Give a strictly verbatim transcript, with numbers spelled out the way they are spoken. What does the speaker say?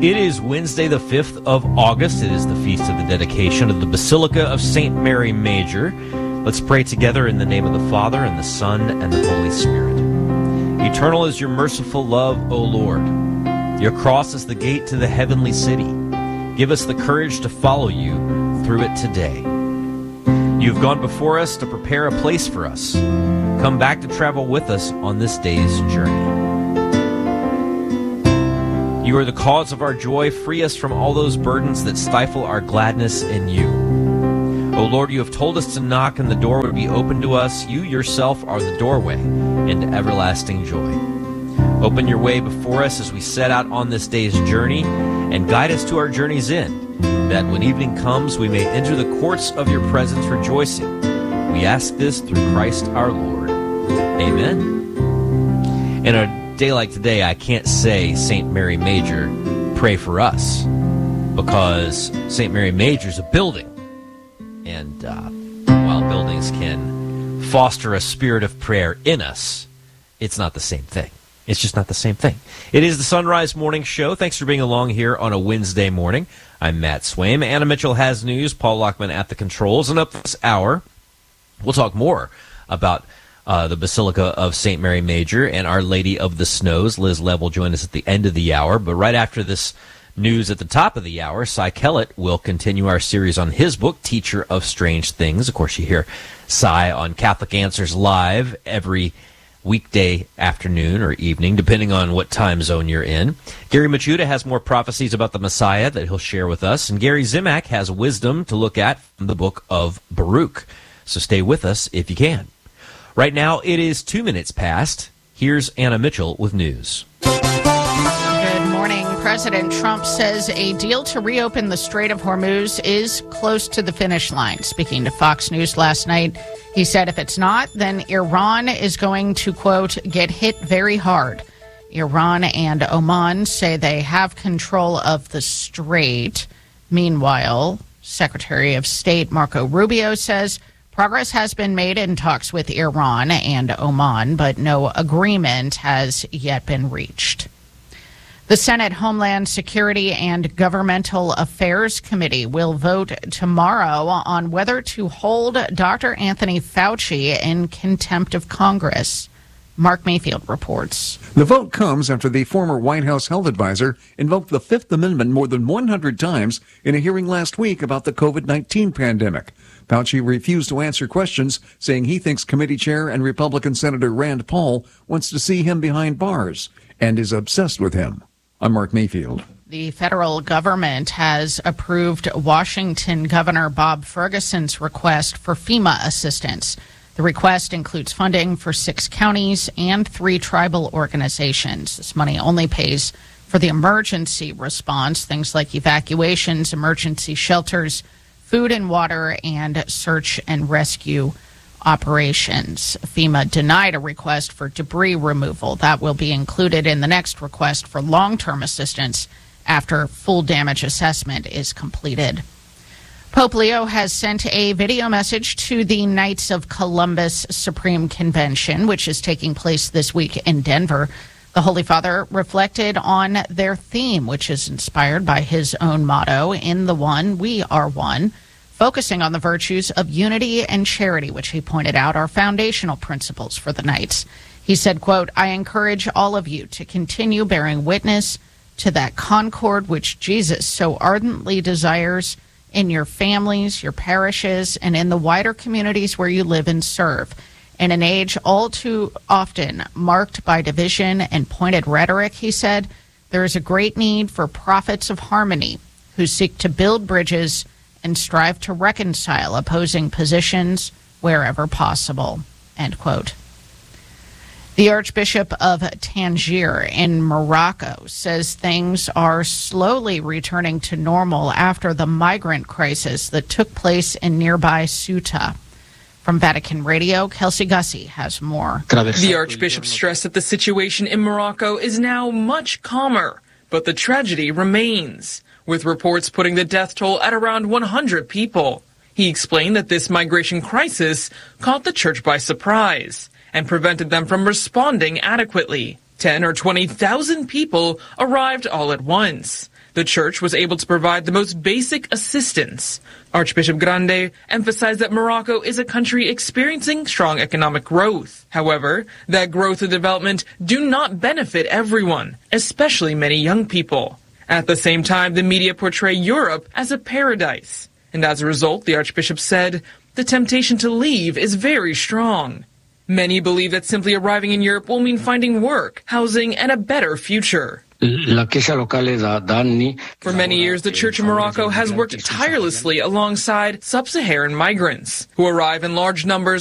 It is Wednesday, the fifth of August. It is the feast of the dedication of the Basilica of Saint Mary Major. Let's pray together in the name of the Father, and the Son, and the Holy Spirit. Eternal is your merciful love, O Lord. Your cross is the gate to the heavenly city. Give us the courage to follow you through it today. You've gone before us to prepare a place for us. Come back to travel with us on this day's journey. You are the cause of our joy. Free us from all those burdens that stifle our gladness in you. O Lord, you have told us to knock and the door would be open to us. You yourself are the doorway into everlasting joy. Open your way before us as we set out on this day's journey, and guide us to our journey's end, that when evening comes we may enter the courts of your presence rejoicing. We ask this through Christ our Lord. Amen. In a day like today, I can't say Saint Mary Major, pray for us, because Saint Mary Major is a building. And uh, while buildings can foster a spirit of prayer in us, it's not the same thing. It's just not the same thing. It is the Sunrise Morning Show. Thanks for being along here on a Wednesday morning. I'm Matt Swaim. Anna Mitchell has news. Paul Lockman at the controls. And up this hour, we'll talk more about uh, the Basilica of Saint Mary Major and Our Lady of the Snows. Liz Lev will join us at the end of the hour. But right after this news at the top of the hour, Cy Kellett will continue our series on his book, Teacher of Strange Things. Of course, you hear Cy on Catholic Answers Live every weekday afternoon or evening, depending on what time zone you're in. Gary Machuda has more prophecies about the Messiah that he'll share with us, and Gary Zimak has wisdom to look at from the book of Baruch. So stay with us if you can. Right now, it is two minutes past. Here's Anna Mitchell with news. Good morning. President Trump says a deal to reopen the Strait of Hormuz is close to the finish line. Speaking to Fox News last night, he said if it's not, then Iran is going to, quote, get hit very hard. Iran and Oman say they have control of the strait. Meanwhile, Secretary of State Marco Rubio says progress has been made in talks with Iran and Oman, but no agreement has yet been reached. The Senate Homeland Security and Governmental Affairs Committee will vote tomorrow on whether to hold Doctor Anthony Fauci in contempt of Congress. Mark Mayfield reports. The vote comes after the former White House health advisor invoked the Fifth Amendment more than one hundred times in a hearing last week about the covid nineteen pandemic. Fauci refused to answer questions, saying he thinks committee chair and Republican Senator Rand Paul wants to see him behind bars and is obsessed with him. I'm Mark Mayfield. The federal government has approved Washington Governor Bob Ferguson's request for FEMA assistance. The request includes funding for six counties and three tribal organizations. This money only pays for the emergency response, things like evacuations, emergency shelters, food and water, and search and rescue operations. FEMA denied a request for debris removal. That will be included in the next request for long-term assistance after full damage assessment is completed. Pope Leo has sent a video message to the Knights of Columbus Supreme Convention, which is taking place this week in Denver. The Holy Father reflected on their theme, which is inspired by his own motto, "In the One, we are one," focusing on the virtues of unity and charity, which he pointed out are foundational principles for the Knights. He said, quote, "I encourage all of you to continue bearing witness to that concord which Jesus so ardently desires in your families, your parishes, and in the wider communities where you live and serve. In an age all too often marked by division and pointed rhetoric," he said, "there is a great need for prophets of harmony who seek to build bridges and strive to reconcile opposing positions wherever possible," end quote. The Archbishop of Tangier in Morocco says things are slowly returning to normal after the migrant crisis that took place in nearby Ceuta. From Vatican Radio, Kelsey Gussie has more. The Archbishop stressed that the situation in Morocco is now much calmer, but the tragedy remains, with reports putting the death toll at around one hundred people. He explained that this migration crisis caught the church by surprise and prevented them from responding adequately. ten or twenty thousand people arrived all at once. the church was able to provide the most basic assistance. Archbishop Grande emphasized that Morocco is a country experiencing strong economic growth. However, that growth and development do not benefit everyone, especially many young people. At the same time, the media portray Europe as a paradise. And as a result, the Archbishop said, the temptation to leave is very strong. Many believe that simply arriving in Europe will mean finding work, housing, and a better future. For many years, the Church of Morocco has worked tirelessly alongside sub-Saharan migrants who arrive in large numbers